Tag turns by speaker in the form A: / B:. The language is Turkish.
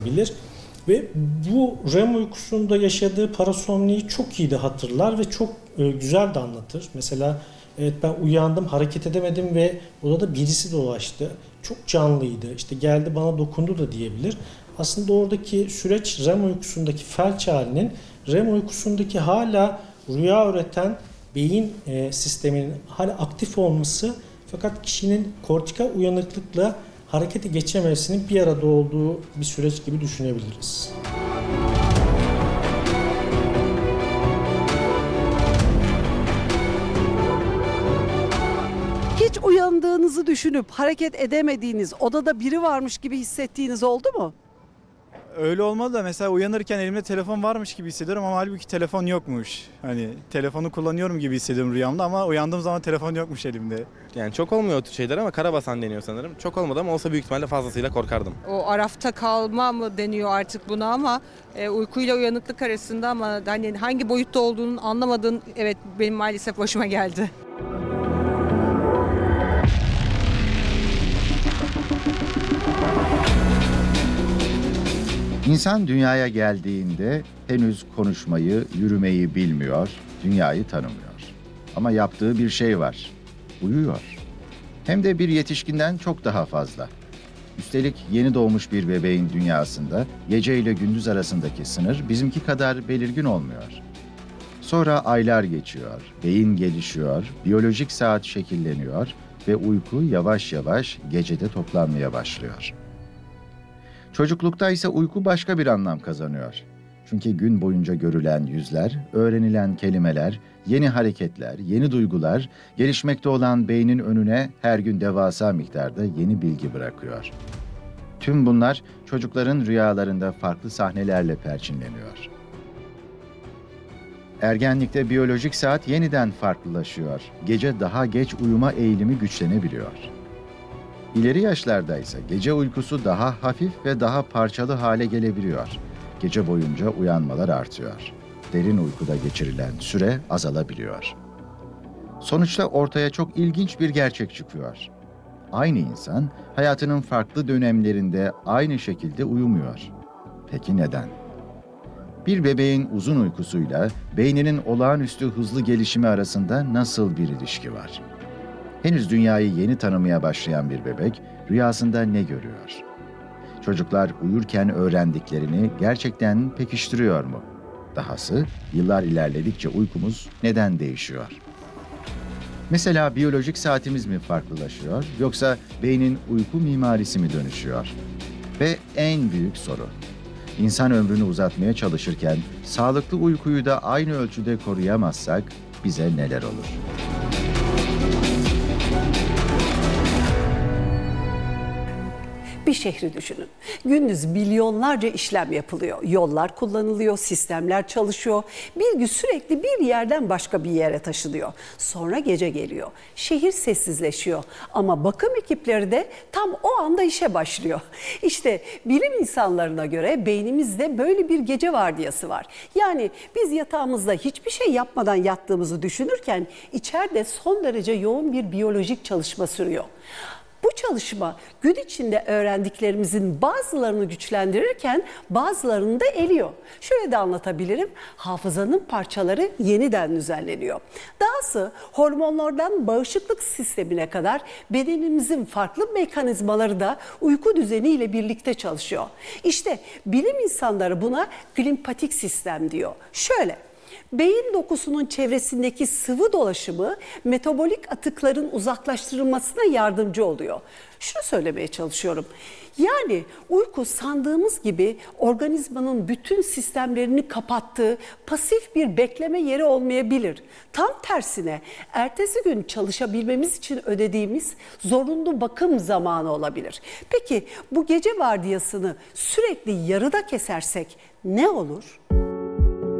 A: bilir ve bu REM uykusunda yaşadığı parasomniyi çok iyi de hatırlar ve çok güzel de anlatır. Mesela evet ben uyandım, hareket edemedim ve odada birisi dolaştı. Çok canlıydı. İşte geldi bana dokundu da diyebilir. Aslında oradaki süreç REM uykusundaki felç halinin REM uykusundaki hala rüya üreten beyin sisteminin hala aktif olması fakat kişinin kortikal uyanıklıkla harekete geçememesinin bir arada olduğu bir süreç gibi düşünebiliriz.
B: Hiç uyandığınızı düşünüp hareket edemediğiniz, odada biri varmış gibi hissettiğiniz oldu mu?
C: Öyle olmadı da mesela uyanırken elimde telefon varmış gibi hissediyorum ama halbuki telefon yokmuş. Hani telefonu kullanıyorum gibi hissediyorum rüyamda ama uyandığım zaman telefon yokmuş elimde.
D: Yani çok olmuyor o tür şeyler ama karabasan deniyor sanırım. Çok olmadı ama olsa büyük ihtimalle fazlasıyla korkardım.
E: O arafta kalma mı deniyor artık buna ama uykuyla uyanıklık arasında ama hani hangi boyutta olduğunu anlamadığın evet benim maalesef başıma geldi.
F: İnsan dünyaya geldiğinde henüz konuşmayı, yürümeyi bilmiyor, dünyayı tanımıyor. Ama yaptığı bir şey var, uyuyor. Hem de bir yetişkinden çok daha fazla. Üstelik yeni doğmuş bir bebeğin dünyasında gece ile gündüz arasındaki sınır bizimki kadar belirgin olmuyor. Sonra aylar geçiyor, beyin gelişiyor, biyolojik saat şekilleniyor ve uyku yavaş yavaş gecede toplanmaya başlıyor. Çocuklukta ise uyku başka bir anlam kazanıyor. Çünkü gün boyunca görülen yüzler, öğrenilen kelimeler, yeni hareketler, yeni duygular, gelişmekte olan beynin önüne her gün devasa miktarda yeni bilgi bırakıyor. Tüm bunlar çocukların rüyalarında farklı sahnelerle perçinleniyor. Ergenlikte biyolojik saat yeniden farklılaşıyor. Gece daha geç uyuma eğilimi güçlenebiliyor. İleri yaşlarda ise gece uykusu daha hafif ve daha parçalı hale gelebiliyor. Gece boyunca uyanmalar artıyor. Derin uykuda geçirilen süre azalabiliyor. Sonuçta ortaya çok ilginç bir gerçek çıkıyor. Aynı insan hayatının farklı dönemlerinde aynı şekilde uyumuyor. Peki neden? Bir bebeğin uzun uykusuyla beyninin olağanüstü hızlı gelişimi arasında nasıl bir ilişki var? Henüz dünyayı yeni tanımaya başlayan bir bebek rüyasında ne görüyor? Çocuklar uyurken öğrendiklerini gerçekten pekiştiriyor mu? Dahası yıllar ilerledikçe uykumuz neden değişiyor? Mesela biyolojik saatimiz mi farklılaşıyor yoksa beynin uyku mimarisi mi dönüşüyor? Ve en büyük soru, İnsan ömrünü uzatmaya çalışırken sağlıklı uykuyu da aynı ölçüde koruyamazsak bize neler olur?
B: Bir şehri düşünün. Gündüz milyonlarca işlem yapılıyor. Yollar kullanılıyor, sistemler çalışıyor. Bilgi sürekli bir yerden başka bir yere taşınıyor. Sonra gece geliyor. Şehir sessizleşiyor. Ama bakım ekipleri de tam o anda işe başlıyor. İşte bilim insanlarına göre beynimizde böyle bir gece vardiyası var. Yani biz yatağımızda hiçbir şey yapmadan yattığımızı düşünürken içeride son derece yoğun bir biyolojik çalışma sürüyor. Bu çalışma gün içinde öğrendiklerimizin bazılarını güçlendirirken bazılarını da eliyor. Şöyle de anlatabilirim. Hafızanın parçaları yeniden düzenleniyor. Dahası hormonlardan bağışıklık sistemine kadar bedenimizin farklı mekanizmaları da uyku düzeniyle birlikte çalışıyor. İşte bilim insanları buna glimpatik sistem diyor. Şöyle. Beyin dokusunun çevresindeki sıvı dolaşımı metabolik atıkların uzaklaştırılmasına yardımcı oluyor. Şunu söylemeye çalışıyorum. Yani uyku sandığımız gibi organizmanın bütün sistemlerini kapattığı pasif bir bekleme yeri olmayabilir. Tam tersine ertesi gün çalışabilmemiz için ödediğimiz zorunlu bakım zamanı olabilir. Peki bu gece vardiyasını sürekli yarıda kesersek ne olur?